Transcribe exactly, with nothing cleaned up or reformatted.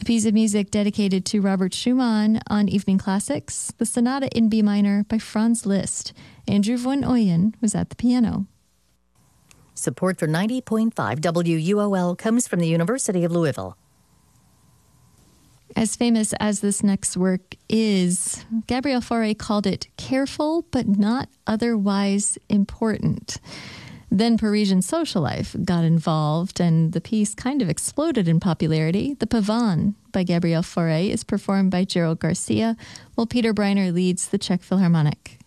piece of music dedicated to Robert Schumann on Evening Classics, the Sonata in B minor by Franz Liszt. Andrew Van Ooyen was at the piano. Support for ninety point five W U O L comes from the University of Louisville. As famous as this next work is, Gabriel Fauré called it careful but not otherwise important. Then Parisian social life got involved, and the piece kind of exploded in popularity. The Pavane by Gabriel Fauré is performed by Gerald Garcia, while Peter Briner leads the Czech Philharmonic.